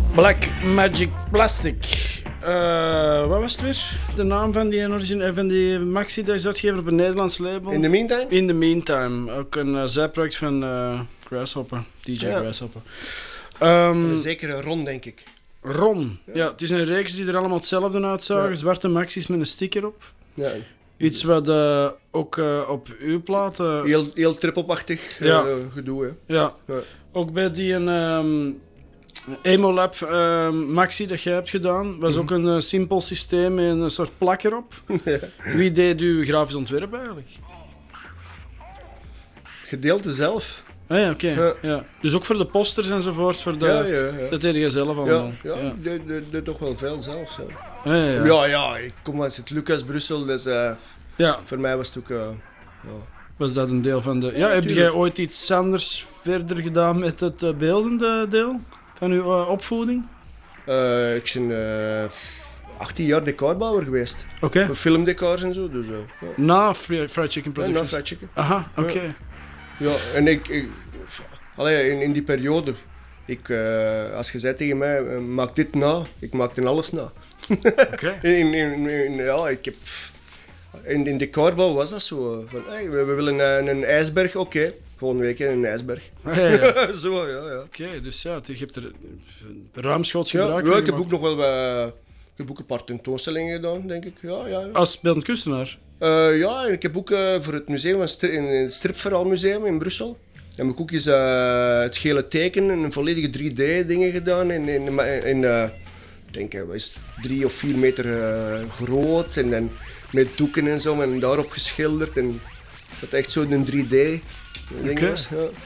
Black Magic Plastic. Wat was het weer? De naam van die maxi dat is uitgegeven op een Nederlands label. In the Meantime? In the Meantime. Ook een zijproject van Grasshopper. DJ Grasshopper. Zeker een Ron, denk ik. Ron. Ja, het is een reeks die er allemaal hetzelfde uitzagen. Ja. Zwarte maxis met een sticker op. Ja. Iets wat ook op uw platen... Heel trip-op-achtig gedoe, hè. Ja. Ook bij die Emolab maxi dat jij hebt gedaan, was ook een simpel systeem met een soort plak erop. Ja. Wie deed uw grafisch ontwerp eigenlijk? Gedeelte zelf. Ah ja, oké. Ja. Dus ook voor de posters enzovoort, voor de... Dat deed je zelf allemaal? Ja, deed toch wel veel zelf. Zo. Ja. Ik kom uit Sint-Lucas, Brussel, dus voor mij was het ook... Was dat een deel van de... Ja, heb jij ooit iets anders verder gedaan met het beeldende deel van uw opvoeding? Ik ben 18 jaar decorbouwer geweest. Oké. Voor filmdecors en zo. Dus, Na Fried Chicken Productions? Ja, na Fried Chicken. Aha, oké. Ja, en in die periode, als je zei tegen mij, maak dit na, ik maakte alles na. Oké. In decorbouw was dat zo. Van, hey, we willen een ijsberg, oké. Volgende week een ijsberg. Ja. Zo, ja. Oké, dus ja, je hebt er ruimschoots gebruikt. Ja, ik heb ook nog wel een paar tentoonstellingen gedaan, denk ik. Ja. Als beeldend kunstenaar? Ja, en ik heb ook voor het museum, het Stripverhaalmuseum in Brussel, heb ik ook eens het gele teken, een volledige 3D-dingen gedaan. Ik denk, wat is het, 3 of 4 meter groot en dan met doeken en zo, en daarop geschilderd. En dat echt zo een 3D-ding was.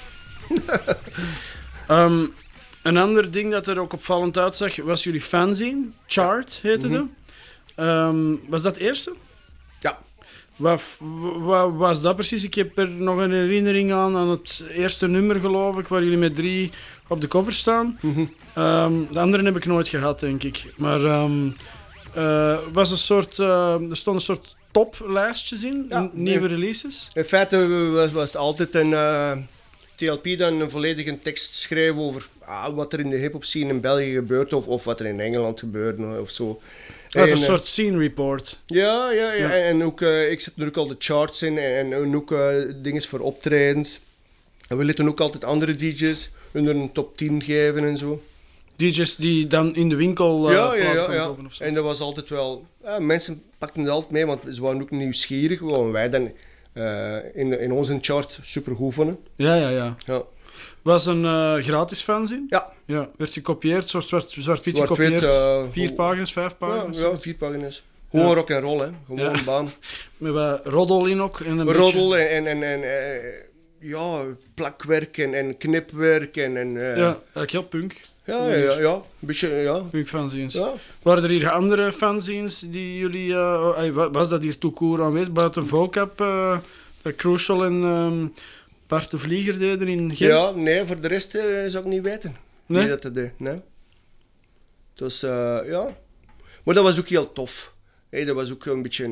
Ja. Een ander ding dat er ook opvallend uitzag, was jullie fanzine. Chart heette dat. Was dat het eerste? Ja. Wat was dat precies? Ik heb er nog een herinnering aan het eerste nummer, geloof ik, waar jullie met 3 op de cover staan. De andere heb ik nooit gehad, denk ik. Maar was een soort, er stond een soort toplijstjes in, nieuwe releases. In feite was het altijd een TLP dan een volledige tekst schrijven over wat er in de hip-hop scene in België gebeurt of wat er in Engeland gebeurt of zo. Dat is een soort scene report. Ja. En ook, ik zet er ook al de charts in en ook dingen voor optredens. En we lieten ook altijd andere DJ's onder een top 10 geven en zo. DJ's die dan in de winkel kopen of zo. En dat was altijd wel... mensen pakten het altijd mee, want ze waren ook nieuwsgierig. Wat wij dan in onze chart supergoed vonden. Ja. Was een gratis fanzine? Ja. Werd gekopieerd, soort zwart-wit gekopieerd? 4 pagina's, 5 pagina's? Ja, 4 pagina's. Gewoon rock en roll, hè. Gewoon een baan. Met wat roddel in ook? Roddel en plakwerk en knipwerk en... eigenlijk heel punk. Ja, een beetje, Punk fanzines. Ja. Waren er hier andere fanzines die jullie... was dat hier tout court aanwezig? Buiten Vocab, dat Crucial en Bart de Vlieger deden in Gent? Ja, nee, voor de rest zou ik niet weten. Nee? Wie dat deed, nee. Dus, maar dat was ook heel tof. Hey, dat was ook een beetje...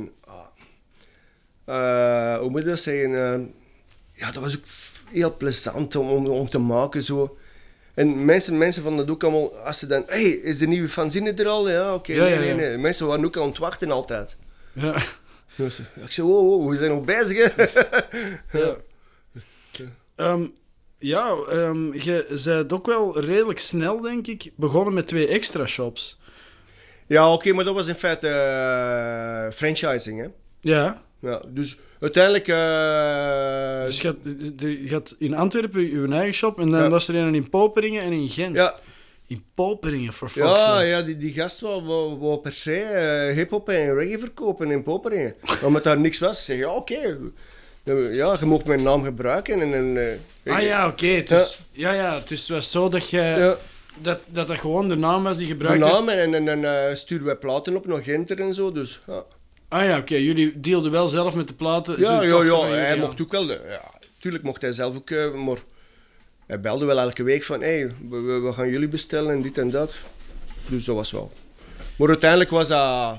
hoe moet je dat zeggen? Dat was ook heel plezant om te maken, zo. En mensen vonden dat ook allemaal, als ze dan... Hey, is de nieuwe fanzine er al? Ja, oké. Nee. Mensen waren ook aan het wachten altijd. Ja. Dus, ik zei, wow, we zijn nog bezig, hè. Je bent ook wel redelijk snel, denk ik, begonnen met 2 extra shops. Ja, oké, maar dat was in feite franchising, hè. Ja. Dus uiteindelijk... Dus je had in Antwerpen je eigen shop en dan was er een in Poperingen en in Gent. Ja. In Poperingen, for fuck's sake. Ja, die gast wou per se hip-hop en reggae verkopen in Poperingen. Omdat daar niks was, zeg je, oké. Ja, je mocht mijn naam gebruiken. Oké. Dus, het was zo dat je... Dat gewoon de naam was die gebruikt werd. De naam en dan stuurden wij platen op naar Gent en zo, dus... Ja. Oké. Jullie dealden wel zelf met de platen? Hij mocht ook wel... Tuurlijk mocht hij zelf ook, maar... Hij belde wel elke week van, hey, we gaan jullie bestellen en dit en dat. Dus dat was wel. Maar uiteindelijk was dat...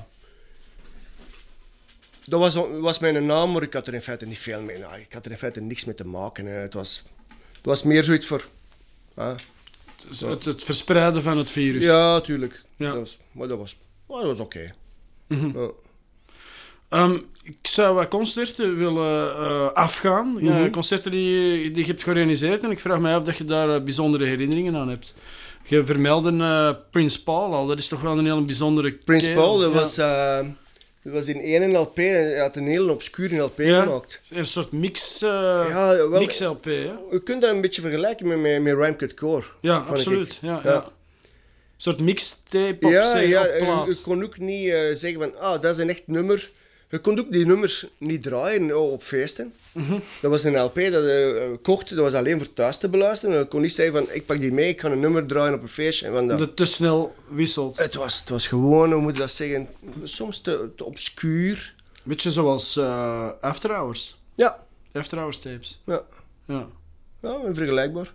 Dat was mijn naam, maar ik had er in feite niet veel mee. Ik had er in feite niks mee te maken. Het was meer zoiets voor... Het verspreiden van het virus. Ja, tuurlijk. Ja. Dat was oké. Mhm. Ja. Ik zou wat concerten willen afgaan. Ja, concerten die je hebt georganiseerd. En ik vraag mij af dat je daar bijzondere herinneringen aan hebt. Je vermeldde Prince Paul al. Dat is toch wel een hele bijzondere Prince kerel. Paul, Ja. dat was in één LP. Hij had een hele obscure LP gemaakt. Een soort mix, Ja, wel, mix LP. Hè? je kunt dat een beetje vergelijken met Rhyme Cut Core. Ja, vond absoluut. ik. Ja. Ja. Een soort mixtape op Ja, op plaat. je kon ook niet zeggen van, dat is een echt nummer. Je kon ook die nummers niet draaien op feesten. Dat was een LP dat je kocht, dat was alleen voor thuis te beluisteren. Je kon niet zeggen van, ik pak die mee, ik ga een nummer draaien op een feestje. Want Dat het te snel wisselt. het was gewoon, hoe moet je dat zeggen, soms te obscuur. Beetje zoals After Hours. Ja, After Hours tapes. ja. Ja. Ja, vergelijkbaar.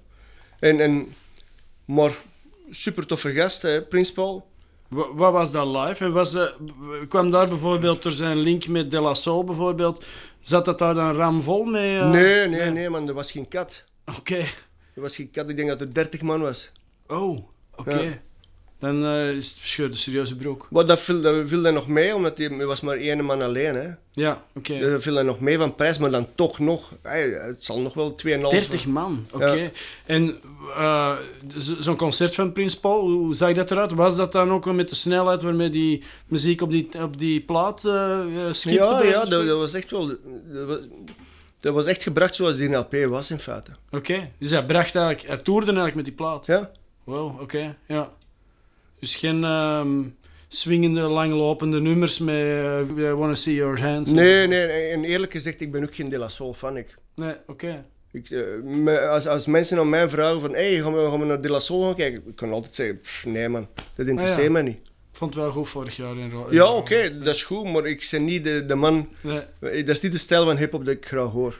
Maar super toffe gast, hè, Prince Paul. Wat was dat live? En kwam daar bijvoorbeeld door zijn link met De La Soul bijvoorbeeld, zat dat daar dan ramvol mee? Nee, man, er was geen kat. Oké. Er was geen kat, ik denk dat er 30 man was. Oh, oké. Ja. Dan is het scheurde serieuze broek. Maar dat viel dan nog mee, omdat er was maar één man alleen. Hè. Ja, oké. Dat viel dan nog mee van prijs, maar dan toch nog. Het zal nog wel 2,5... 30 man, oké. Ja. En zo'n concert van Prince Paul, hoe zag dat eruit? Was dat dan ook met de snelheid waarmee die muziek op die plaat skipte? Ja, dat was echt wel... Dat was echt gebracht zoals die LP was, in feite. Oké, dus hij toerde eigenlijk met die plaat. Ja. Wow, oké, ja. Dus geen swingende, langlopende nummers met I Wanna See Your Hands. Nee, en eerlijk gezegd, ik ben ook geen De La Soul fan. Nee, oké. Als mensen aan mij vragen van, hey, gaan we naar De La Soul gaan kijken? Ik kan altijd zeggen, nee man, dat interesseert me niet. Ik vond het wel goed vorig jaar in Ja, oké, dat is goed, maar ik ben niet de man... Nee. Dat is niet de stijl van hiphop dat ik graag hoor.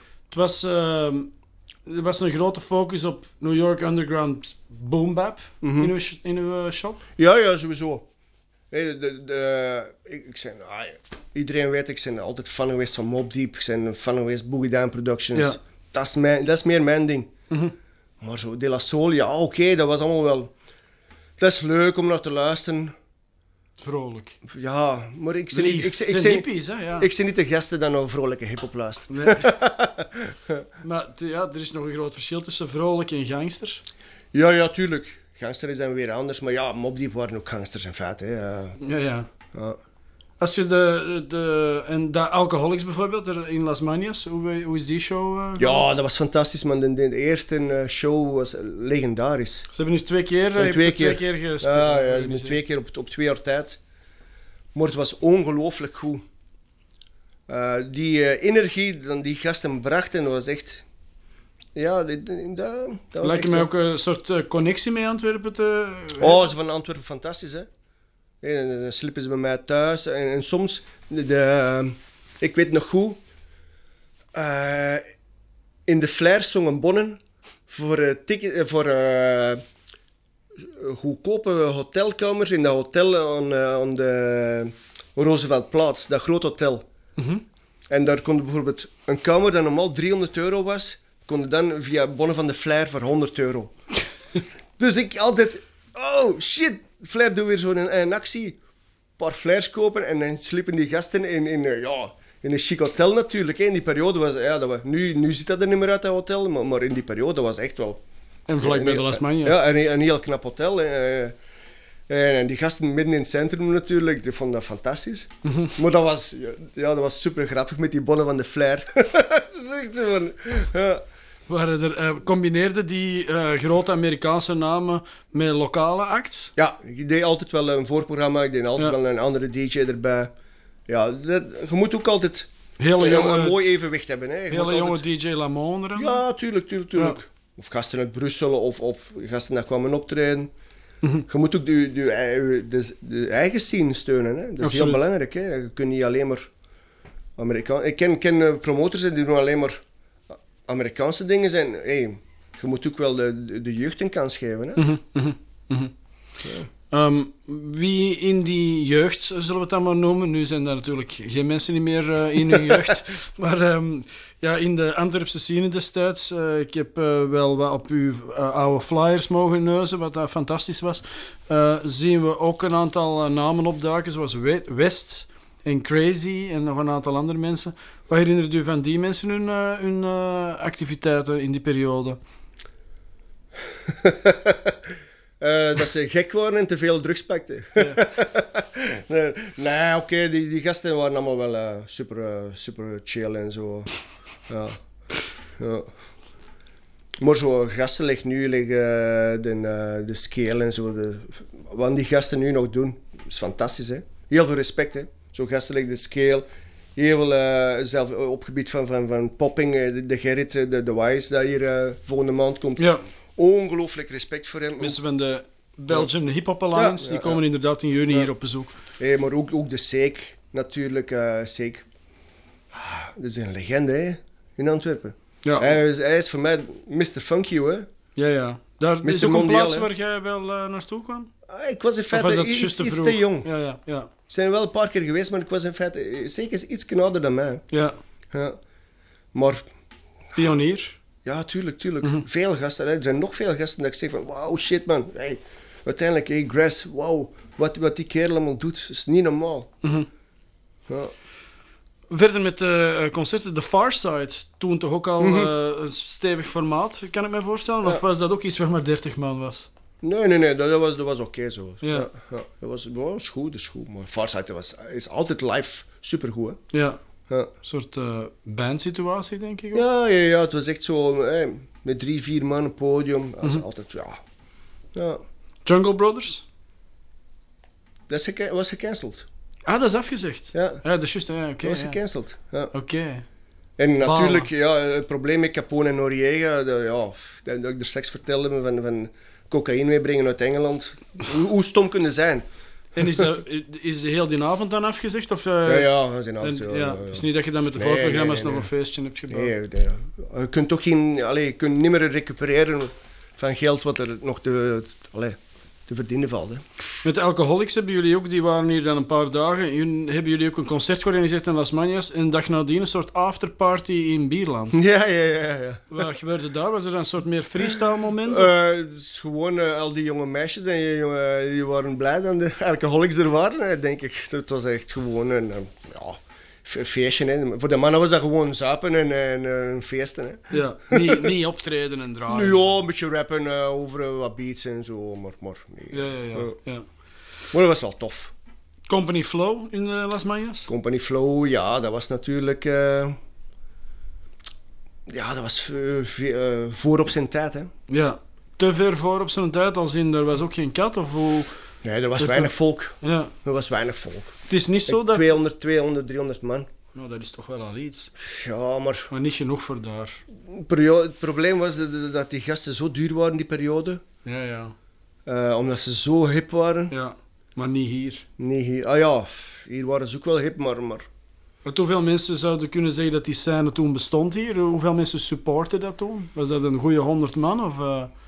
Er was een grote focus op New York Underground boom bap in uw shop. Ja, sowieso. Hey, iedereen weet, ik ben altijd fan geweest van Mobb Deep. Ik ben fan geweest Boogie Down Productions. Ja. Dat is meer mijn ding. Maar zo De La Soul, ja oké, dat was allemaal wel... Dat is leuk om naar te luisteren. Vrolijk. Ja, maar ik ben Lief. niet... Zijn hippies, hè? Ja. Ik ben niet de gasten die naar vrolijke hiphop luisteren. Nee. Maar er is nog een groot verschil tussen vrolijk en gangster. Ja, tuurlijk. Gangsters zijn weer anders, maar ja, Mobb Deep waren ook gangsters in feite. Hè. Ja. Ja. Als je de Alcoholics bijvoorbeeld, in Las Manias, hoe is die show? Ja, dat was fantastisch, man. De eerste show was legendarisch. Ze hebben nu twee keer gespeeld. Ja, ze hebben 2 keer op 2 jaar tijd. Maar het was ongelooflijk goed. Die energie die die gasten brachten, was echt... Ja, dat was Lijkt echt... mij ook een soort connectie met Antwerpen te... Oh, ze van Antwerpen, fantastisch, hè. Dan slippen ze bij mij thuis. En soms... ik weet nog goed... in de Flair zongen Bonnen voor goedkope hotelkamers in dat hotel aan de Rooseveltplaats, dat groot hotel. En daar kon je bijvoorbeeld een kamer die normaal €300 was, kon je dan via Bonnen van de Flair voor €100. Dus ik altijd, oh shit, Flair doet weer zo'n actie. Een paar flares kopen en dan sliepen die gasten in een chic hotel natuurlijk. Hè. In die periode was, nu ziet dat er niet meer uit, dat hotel, maar in die periode was echt wel... En vlakbij de Las Manias. Ja, een heel knap hotel. En die gasten midden in het centrum natuurlijk, die vonden dat fantastisch. Maar dat was super grappig met die Bonnen van de Flair. Dat is echt zo van... Ja. Combineerde die grote Amerikaanse namen met lokale acts? Ja, ik deed altijd wel een voorprogramma, ik deed altijd wel een andere DJ erbij. Ja, je moet ook altijd een mooi evenwicht hebben. Hè. Hele jonge DJ Lamont eraan? Ja, tuurlijk. Ja. Of gasten uit Brussel of gasten die kwamen optreden. Je moet ook de eigen scene steunen. Hè. Dat is heel belangrijk. Hè. Je kunt niet alleen maar Amerikaans... Ik ken promotors die doen alleen maar Amerikaanse dingen zijn. Hey, je moet ook wel de jeugd een kans geven. Hè. Ja. Wie in die jeugd, zullen we het dan maar noemen, nu zijn daar natuurlijk geen mensen meer in hun jeugd, maar in de Antwerpse scene destijds, ik heb wel wat op uw oude flyers mogen neuzen, wat dat fantastisch was, zien we ook een aantal namen opduiken, zoals West en Crazy en nog een aantal andere mensen. Wat herinnert u van die mensen hun activiteiten in die periode? Dat ze gek waren en te veel drugs pakten. Ja. Oké, die gasten waren allemaal wel super chill en zo. Ja. Maar zo gasten de scale en zo. Wat die gasten nu nog doen, is fantastisch. Hè? Heel veel respect. Hè? Zo gasten de scale. Heel veel zelf op gebied van popping. De Gerrit, de Wise, dat hier volgende maand komt. Ja. Ongelooflijk respect voor hem. Mensen van de Belgian Hip Hop Alliance, die komen inderdaad in juni hier op bezoek. Maar ook de Seek, natuurlijk. Seek. Dat is een legende, hè, in Antwerpen. Ja. Hij is voor mij Mr. Funky, hoor. Ja. Daar is ook een plaats waar jij wel naartoe kwam? Ik was in feite iets te jong. Ja. We zijn wel een paar keer geweest, maar ik was in feite zeker iets ouder dan mij. Ja. Maar... Pionier. Ja, tuurlijk. Mm-hmm. Veel gasten. Hè. Er zijn nog veel gasten dat ik zeg van... Wow, shit, man. Hey, uiteindelijk, Grass, wow. Wat die kerel allemaal doet, is niet normaal. Mm-hmm. Ja. Verder met de concerten, The Far Side. Toen toch ook al een stevig formaat, kan ik me voorstellen? Of was dat ook iets waar maar 30 man was? Nee. Dat was oké zo. Ja. Dat was goed. Maar Far Side is altijd live supergoed, hè. Ja. Een soort bandsituatie, denk ik ook. Ja, het was echt zo, met 3-4 man op podium. Dat was altijd, ja. Jungle Brothers? Dat was gecanceld. Ah, dat is afgezegd? Ja. Dat is juist, oké. Dat was gecanceld, ja. Oké. En natuurlijk, het probleem met Capone en Noriega, dat ik er straks vertelde, van cocaïne meebrengen uit Engeland. Hoe stom kunnen zijn? En is heel die avond dan afgezegd? Of, ja, dat is een avond. Het is niet dat je dan met de voorprogramma's nog een feestje hebt gebouwd. Nee. Je kunt toch je kunt niet meer recupereren van geld wat er nog te verdienen valt. Hè. Met de Alcoholics hebben jullie ook, die waren hier dan een paar dagen. Hebben jullie ook een concert georganiseerd in Las Mañas en een dag nadien een soort afterparty in Bierland? Ja. Wat gebeurde daar? Was er een soort meer freestyle moment? Gewoon al die jonge meisjes en die waren blij dat de Alcoholics er waren, denk ik. Het was echt gewoon een feestje. Hè. Voor de mannen was dat gewoon zuipen en feesten. Hè. Ja, niet optreden en draaien. Ja, een beetje rappen over wat beats en zo, maar nee. Ja. Maar dat was wel tof. Company Flow in Las Mañas? Company Flow, ja, dat was natuurlijk... dat was voor op zijn tijd, hè. Ja, te ver voor op zijn tijd, als in er was ook geen kat, of hoe... Nee, er was weinig volk. Ja. Er was weinig volk. Het is niet zo dat... 200, 300 man. Nou, dat is toch wel al iets. Ja, maar... Maar niet genoeg voor daar. Het probleem was dat die gasten zo duur waren, die periode. Ja. Omdat ze zo hip waren. Ja, maar niet hier. Niet hier. Hier waren ze ook wel hip, maar... Met hoeveel mensen zouden kunnen zeggen dat die scène toen bestond hier? Hoeveel mensen supporten dat toen? Was dat een goede 100 man? Of,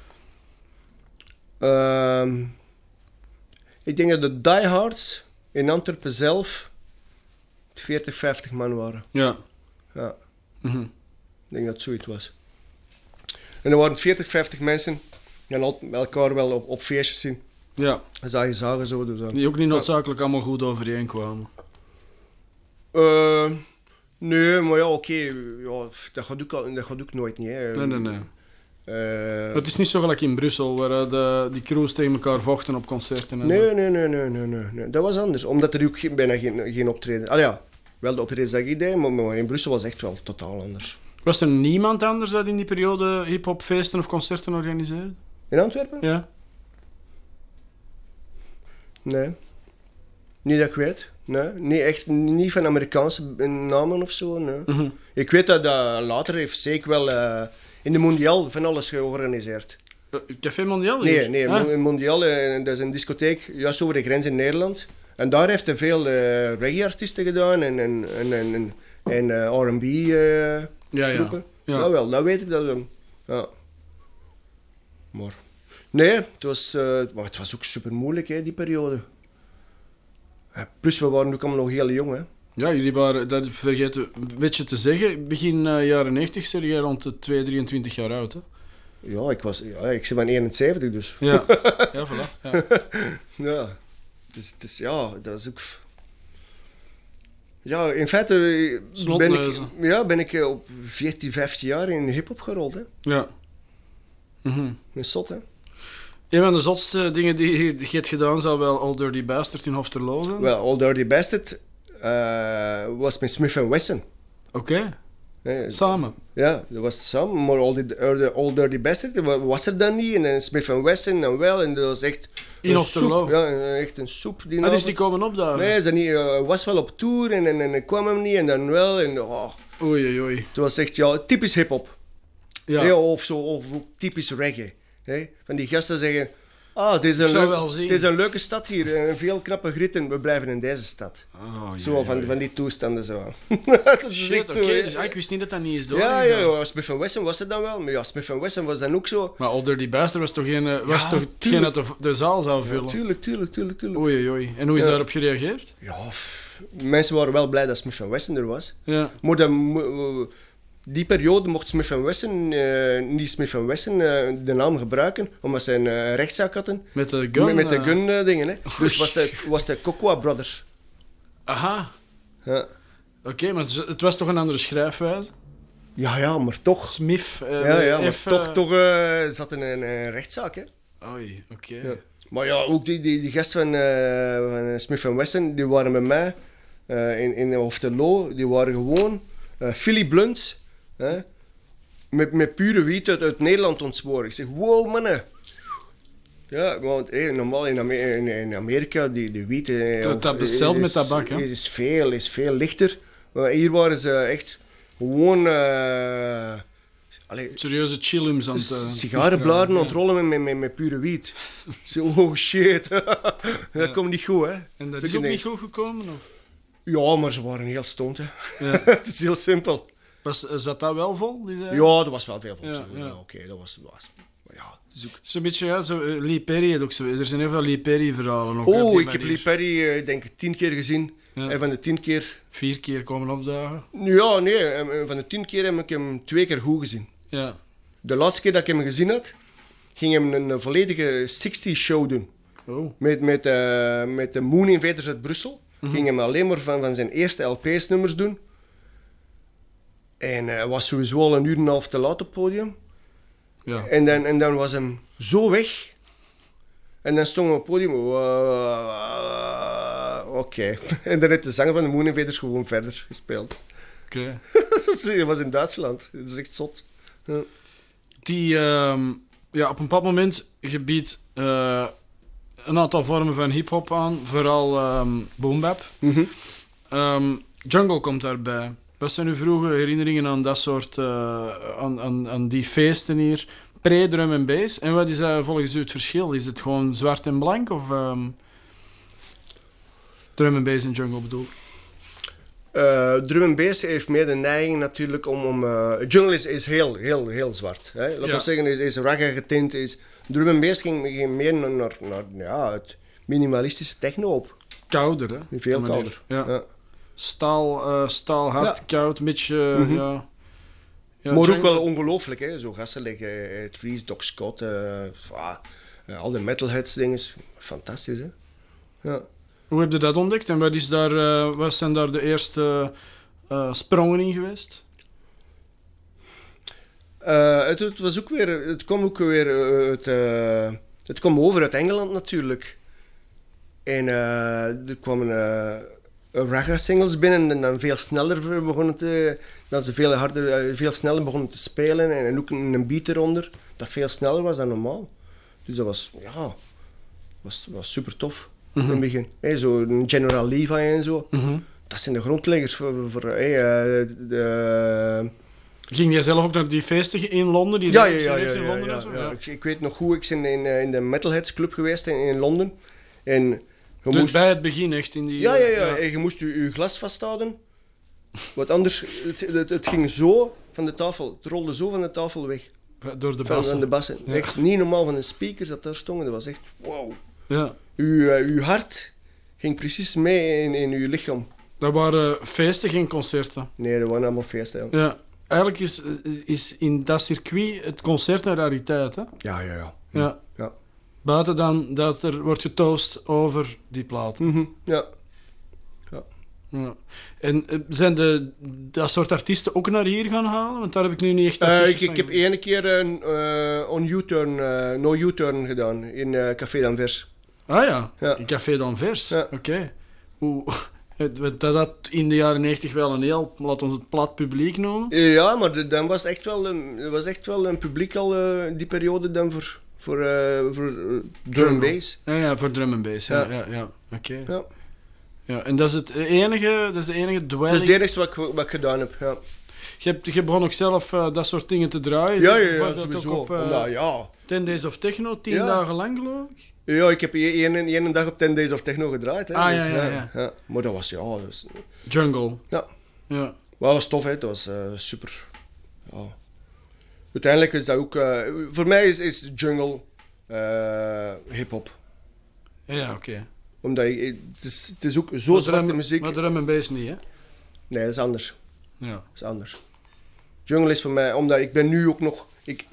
ik denk dat de diehards in Antwerpen zelf 40, 50 man waren. Ja. Ik denk dat het zoiets was. En er waren 40, 50 mensen die elkaar wel op feestjes zien. Ja. Dat zag je zagen zo. Dus, die ook niet noodzakelijk allemaal goed overeenkwamen. Nee, maar oké. Dat gaat ook nooit niet. Hè. Nee. Het is niet zo gelijk in Brussel, waar die crews tegen elkaar vochten op concerten. Nee. Dat was anders, omdat er ook bijna geen optreden... wel de optredens dat ik deed, maar in Brussel was echt wel totaal anders. Was er niemand anders dat in die periode hip-hop feesten of concerten organiseerde? In Antwerpen? Ja. Nee. Niet dat ik weet. Nee, niet van Amerikaanse namen of zo. Nee. Mm-hmm. Ik weet dat later heeft zeker wel in de Mondial van alles georganiseerd. Café Mondial? Nee, in Mondial, dat is een discotheek juist over de grens in Nederland. En daar heeft hij veel reggae-artiesten gedaan en R&B groepen. Ja. Jawel, dat weet ik. Ja. Maar Nee, het was ook super moeilijk, hè, die periode. Plus, we waren ook allemaal nog heel jong, hè. Ja, jullie waren, dat vergeet een beetje te zeggen, begin jaren 90 zeg jij rond de 23 jaar oud, hè? Ja, ik ben van 71, dus. Ja, ja, voilà. Ja. Ja, dat is ook... Ja, in feite ben ik op 14, 15 jaar in hip-hop gerold, hè. Ja. Mhm. Een zot, hè. Een van de zotste dingen die je hebt gedaan zou wel Old Dirty Bastard in Hofterlo zijn? Wel, Old Dirty Bastard was met Smith & Wesson. Oké. Hè. Samen? Ja, dat was samen, maar Old Dirty Bastard was er dan niet. En Smith & Wesson dan wel, en dat was echt In een Hofterlo? soep. Ja, echt een soep. Die is die komen opdagen? Nee, hij was wel op tour en kwam hem niet en dan wel. En, Oei, oei. het was echt typisch hip-hop. Ja. Ja, of ook typisch reggae. Hè? Van die gasten zeggen... het is een leuke stad hier. En veel knappe gritten. We blijven in deze stad. Oh, Zo, van die toestanden zo. Dat is Shit, echt zo, oké. hè. Dus ik wist niet dat dat niet is door. Ja, Smith & Wesson was het dan wel. Maar ja, Smith & Wesson was dan ook zo. Maar Old Dirty Bastard was toch geen hetgeen dat de zaal zou vullen? Tuurlijk. Oei. En hoe is daarop gereageerd? Ja, mensen waren wel blij dat Smith & Wesson er was. Ja. Maar die periode mocht Smith & Wesson, niet Smith & Wesson, de naam gebruiken, omdat ze een rechtszaak hadden. Met de gun? Met de gun dingen, hè. Dus was de Cocoa Brothers. Aha. Ja. Oké, maar het was toch een andere schrijfwijze? Ja, maar toch. Smith. Maar toch zat een rechtszaak, hè. Oei, oké. Ja. Maar ja, ook die gast van Smith & Wesson, die waren bij mij in Hofterlo, die waren gewoon Philly Blunts, met pure wiet uit Nederland ontsporen. Ik zeg, wow mannen. Ja, want normaal in Amerika, die wiet... dat besteld met tabak, hè? Is veel lichter. Maar hier waren ze echt gewoon... serieuze chillums aan het... sigarenbladen ontrollen met pure wiet. Zo, oh shit. Dat komt niet goed, hè. En dat is ook niet goed gekomen, of? Ja, maar ze waren heel stoned, hè. Ja. Het is heel simpel. Zat dat wel vol? Ja, dat was wel veel volks. Ja. Oké, dat was... Maar ja, het is ook... Zo'n beetje, Lee Perry heeft ook zo... Er zijn heel veel Lee Perry verhalen ook. Ik heb Lee Perry, denk ik, 10 keer gezien. Ja. En van de 10 keer... 4 keer komen opdagen. Ja, nee. En van de 10 keer heb ik hem 2 keer goed gezien. Ja. De laatste keer dat ik hem gezien had, ging hem een volledige 60s show doen. Oh. Met de Moon Invaders uit Brussel. Ging hem alleen maar van zijn eerste LP's nummers doen. En hij was sowieso al 1,5 uur te laat op het podium. Ja. En dan was hem zo weg. En dan stond hij op het podium. Oké. En dan heeft de zanger van de Moon Invaders gewoon verder gespeeld. Oké. Dat was in Duitsland. Dat is echt zot. Ja. Die, op een bepaald moment gebiedt een aantal vormen van hip-hop aan, vooral boombap. Jungle komt daarbij. Wat zijn uw vroege herinneringen aan dat soort, aan die feesten hier? Pre-drum en bass. En wat is volgens u het verschil? Is het gewoon zwart en blank? Of drum en bass en jungle bedoel ik? Drum en bass heeft meer de neiging natuurlijk om... jungle is heel zwart. Hè? Laten we zeggen, is reggae getint. Drum en bass ging meer naar het minimalistische techno op. Kouder, hè? Veel kouder. Ja. Staal hard, koud, een beetje... ja, maar jungle... ook wel ongelooflijk, hè? Zo gasten liggen, Trees, Doc Scott, al de metalheads dingen. Fantastisch, hè? Ja. Hoe heb je dat ontdekt en wat zijn daar de eerste sprongen in geweest? Het kwam over uit Engeland natuurlijk. En er kwamen reggae singles binnen en dan veel sneller begonnen veel sneller begonnen te spelen en ook een beat eronder dat veel sneller was dan normaal. Dus dat was super tof. In het begin. Zo General Levi en zo. Dat zijn de grondleggers voor Ging jij zelf ook naar die feesten in Londen? Ja. Ik weet nog goed, ik ben in de Metalheads Club geweest in Londen. En dus bij het begin echt in die... Ja. En je moest je glas vasthouden. Want anders, het ging zo van de tafel. Het rolde zo van de tafel weg. Door de van bassen. de bassen. Ja. Echt niet normaal van de speakers dat daar stonden. Dat was echt wow. Ja. Uw hart ging precies mee in uw lichaam. Dat waren feesten, geen concerten. Nee, dat waren allemaal feesten. Ja, Ja. Eigenlijk is in dat circuit het concert een rariteit, hè? ja. Ja. Ja. Buiten dan dat er wordt getoost over die platen. Mhm, ja. Ja. En zijn dat soort artiesten ook naar hier gaan halen? Want daar heb ik nu niet echt affiches Ik van heb ene keer een no U-turn gedaan in Café d'Anvers. Ah ja, Ja. in Café d'Anvers. Ja. Oké. Dat in de jaren 90 wel een heel, laten we het plat publiek noemen. Ja, maar dan was echt wel een publiek al die periode dan voor drum and bass. Ja, voor drum and bass. Ja, Ja. ja. Oké. Ja. Ja, en dat is de enige Dat dwelling. is het enige wat ik gedaan heb. Ja, Je begon ook zelf dat soort dingen te draaien. ja, Bijvoorbeeld sowieso. ook op Ja. 10 Days of Techno, 10 Ja. dagen lang geloof ik. Ja, ik heb één dag op 10 Days of Techno gedraaid. Hè. Ah, Dus, ja. Maar dat was, Jungle. ja. Ja. Maar dat was tof, hè. Dat was super. Ja. Uiteindelijk is dat ook... voor mij is jungle hip-hop. Ja, oké. Omdat het is ook zo zwarte muziek. Maar drum and bass niet, hè? Nee, dat is anders. Ja. Dat is anders. Jungle is voor mij... Omdat ik ben nu ook nog...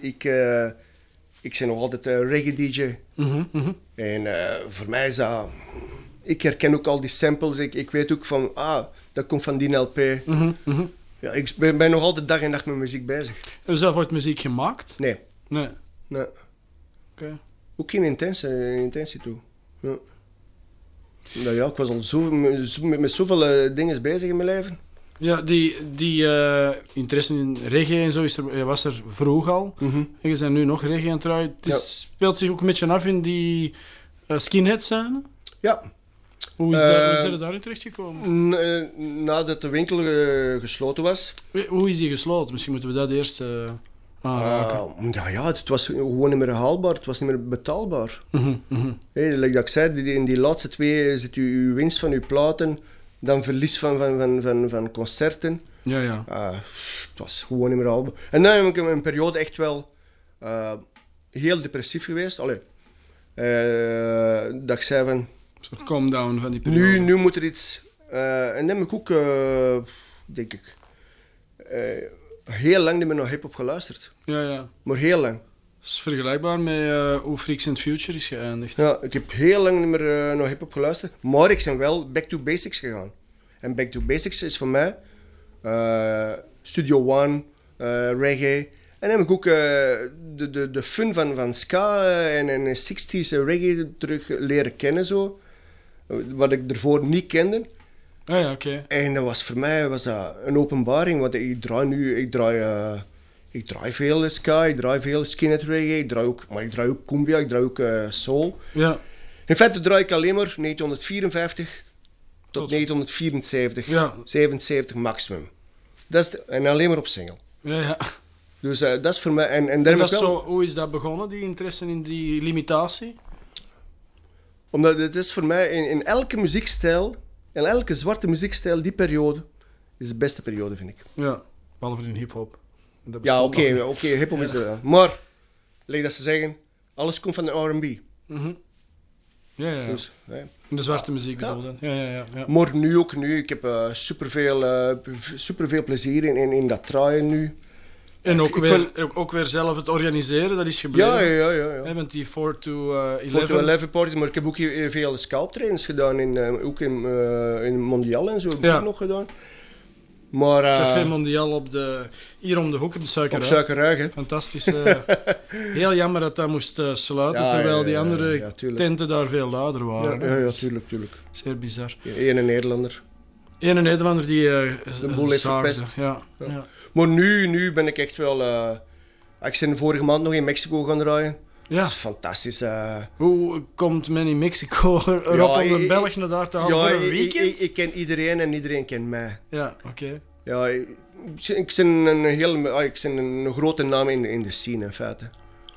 Ik ben nog altijd reggae DJ. En voor mij is dat... Ik herken ook al die samples. Ik weet ook van... dat komt van die LP. Ja, ik ben nog altijd dag en nacht met muziek bezig. Heb je zelf ooit muziek gemaakt? Nee. Nee. Nee. Oké. Ook geen intentie toe. Ja. Nou ja, ik was al met zoveel dingen bezig in mijn leven. Ja, die interesse in reggae en zo was er vroeg al. En je bent nu nog reggae aan het draaien. Het speelt zich ook een beetje af in die skinhead scène. Ja. Hoe is er daarin terechtgekomen? Nadat de winkel gesloten was. Hoe is die gesloten? Misschien moeten we dat eerst aanraken. Ja, het was gewoon niet meer haalbaar. Het was niet meer betaalbaar. Hey, like dat ik zei, in die laatste twee zit uw winst van uw platen, dan verlies van concerten. Ja. Het was gewoon niet meer haalbaar. En dan heb ik een periode echt wel heel depressief geweest. Allee, dat ik zei van... Een soort calm-down van die periode. Nu moet er iets... en dan heb ik ook, denk ik, heel lang niet meer naar hip-hop geluisterd. Ja. Maar heel lang. Dat is vergelijkbaar met hoe Freaks in the Future is geëindigd. Ja, ik heb heel lang niet meer naar hip-hop geluisterd. Maar ik ben wel back to basics gegaan. En back to basics is voor mij Studio One, reggae. En dan heb ik ook de fun van ska en 60s reggae terug leren kennen. Zo. Wat ik ervoor niet kende. Ah ja, oké. En dat was voor mij dat een openbaring. Want ik draai veel ska, ik draai veel skinhead reggae, maar ik draai ook cumbia, ik draai ook soul. Ja. In feite draai ik alleen maar 1954 tot 1974, Ja. 77 maximum. En alleen maar op single. Ja. Dus dat is voor mij... En En dat is zo, hoe is dat begonnen, die interesse in die limitatie? Omdat het is voor mij in elke muziekstijl, in elke zwarte muziekstijl, die periode is de beste periode, vind ik. Ja, behalve in hip-hop. Ja, oké, hip-hop is er. Maar, like dat ze zeggen, alles komt van de R&B. Ja. Dus, In de zwarte muziek bedoel je? Ja. Maar nu, ik heb superveel plezier in dat draaien nu. En ook weer zelf het organiseren, dat is gebleven. Ja. Want die 4 to 11. 4 to 11 parties, maar ik heb ook veel scalptrains gedaan, ook in Mondial en zo, heb ik ook nog gedaan. Maar, Café Mondial hier om de hoek op de Suikerrui. Op Suikerrui, hè. Fantastisch. Heel jammer dat dat moest sluiten, terwijl die andere tenten daar veel luider waren. Ja, tuurlijk. Zeer bizar. Eén Nederlander. Eén Nederlander die de boel heeft verpest. Ja. Maar nu ben ik echt wel... ik ben vorige maand nog in Mexico gaan draaien. Ja. Dat is fantastisch. Hoe komt men in Mexico erop om een Belg naar daar te halen voor een weekend? Ik ken iedereen en iedereen kent mij. Ja, oké. Ja, ik ben een grote naam in de scene, in feite.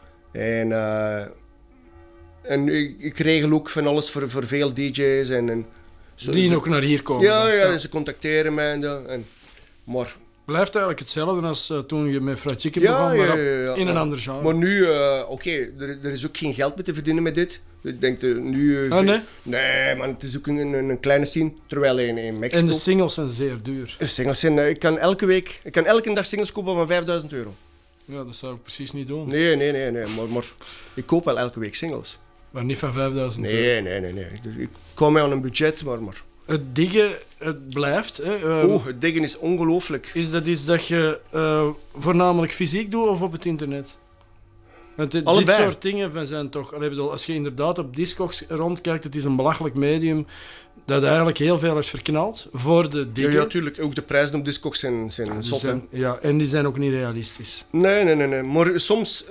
En ik regel ook van alles voor veel DJ's. Die ook naar hier komen. Ja, ze contacteren mij. Maar Blijft eigenlijk hetzelfde als toen je met Fried Chicken begon, maar in een ander genre. Maar nu, er is ook geen geld meer te verdienen met dit. Ik denk nu... Nee? Nee, man, het is ook een kleine scene, terwijl in Mexico... En de singles zijn zeer duur. De singles zijn... ik kan elke dag singles kopen van €5.000. Ja, dat zou ik precies niet doen. Nee, maar ik koop wel elke week singles. Maar niet van €5.000. Nee. Dus ik kom aan een budget, maar... Het diggen, het blijft. Hè. het diggen is ongelooflijk. Is dat iets dat je voornamelijk fysiek doet of op het internet? Want dit soort dingen zijn toch... als je inderdaad op Discogs rondkijkt, het is een belachelijk medium dat eigenlijk heel veel is verknald voor de diggen. Ja, tuurlijk. Ook de prijzen op Discogs zijn zot. Ja, en die zijn ook niet realistisch. Nee. Maar soms...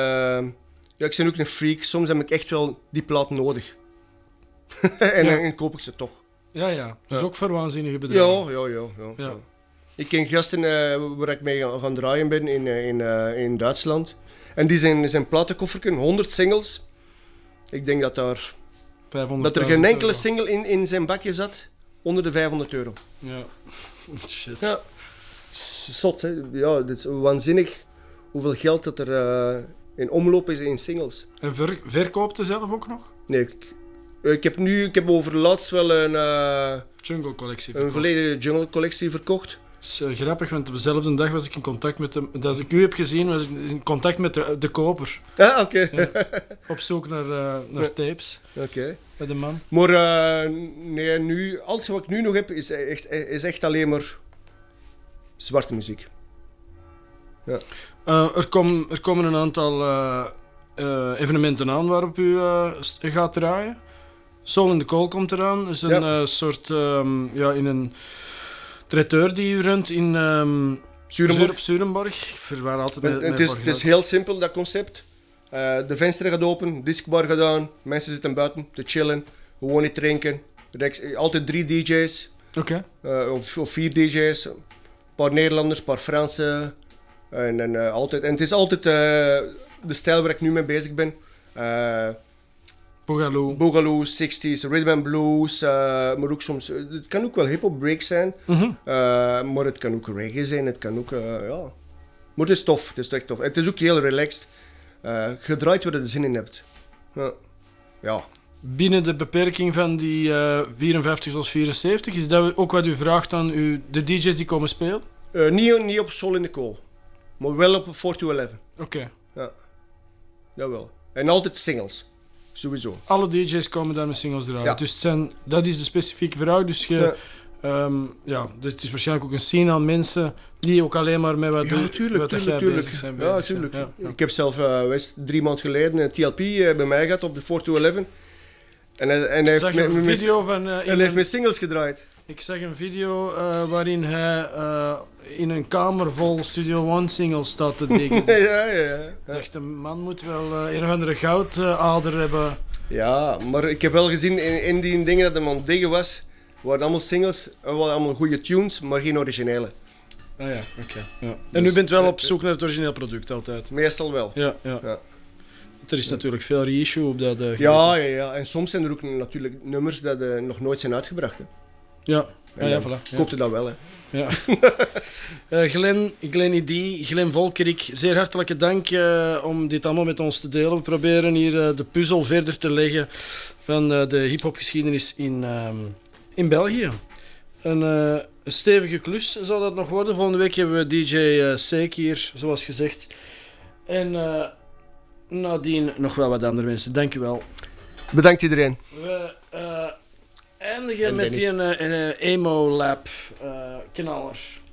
ik ben ook een freak. Soms heb ik echt wel die plaat nodig. en koop ik ze toch. Ja. Dus ook voor waanzinnige bedragen. Ja. Ik ken gasten waar ik mee gaan draaien ben in Duitsland. En die zijn platenkofferken, 100 singles. Ik denk dat er geen enkele single in zijn bakje zat onder de €500. Ja. Shit. Ja. Zot, hè. Ja, dit is waanzinnig hoeveel geld dat er in omloop is in singles. En verkoopt je zelf ook nog? Nee, ik heb over laatst wel Jungle collectie een volledige jungle collectie verkocht. Dat is grappig, want op dezelfde dag was ik in contact met hem. Als ik u heb gezien, was ik in contact met de koper. Ah, oké. Ja. Op zoek naar tapes. Oké. Bij de man. Maar nu, alles wat ik nu nog heb, is echt alleen maar zwarte muziek. Ja. Er komen een aantal evenementen aan waarop u gaat draaien. Soul in the Coal komt eraan. Dat is een soort... in een traiteur die u runt in Zurenborg. Ik verwaar altijd met het is heel simpel, dat concept. De venster gaat open, discbar gaat aan, mensen zitten buiten te chillen, gewoon niet drinken. Altijd 3 DJ's. Oké. Of 4 DJ's. Een paar Nederlanders, een paar Fransen. En het is altijd de stijl waar ik nu mee bezig ben. Boogaloo, 60s, rhythm and blues, maar ook soms... Het kan ook wel hip-hop break zijn, maar het kan ook reggae zijn, het kan ook... Maar het is tof, het is echt tof. Het is ook heel relaxed. Gedraaid waar je er zin in hebt. Ja. Binnen de beperking van die 54 tot 74, is dat ook wat u vraagt aan de DJ's die komen spelen? Niet op Soul in the Coal, maar wel op 4-11. Oké. Ja, jawel. En altijd singles. Sowieso. Alle DJ's komen daar met singles draaien. Ja. Dus dat is de specifieke vraag. Dus dus het is waarschijnlijk ook een scene aan mensen die ook alleen maar met wat jij bezig zijn. Ja, tuurlijk. Ja. Ik heb zelf 3 maanden geleden een TLP bij mij gehad op de 4-11. En hij heeft met singles gedraaid. Ik zag een video waarin hij in een kamer vol Studio One singles staat te diggen. Dus ja. Ik dacht, een man moet wel een of andere goudader hebben. Ja, maar ik heb wel gezien in die dingen dat hem aan het diggen was, waren allemaal singles, wel allemaal goede tunes, maar geen originele. Ah ja, oké. Ja. En u bent wel op zoek naar het origineel product altijd? Meestal wel. Ja. Er is natuurlijk veel reissue op dat. Ja. En soms zijn er ook natuurlijk nummers dat nog nooit zijn uitgebracht. Hè. Ja. Voilà. Koopte dat wel, hè. Ja. Glenn Volkerik, zeer hartelijke dank om dit allemaal met ons te delen. We proberen hier de puzzel verder te leggen van de hiphopgeschiedenis in België. Een stevige klus zal dat nog worden. Volgende week hebben we DJ Seek hier, zoals gezegd. En nadien nog wel wat andere mensen. Dank u wel. Bedankt iedereen. We eindigen met die Emo Lab knaller.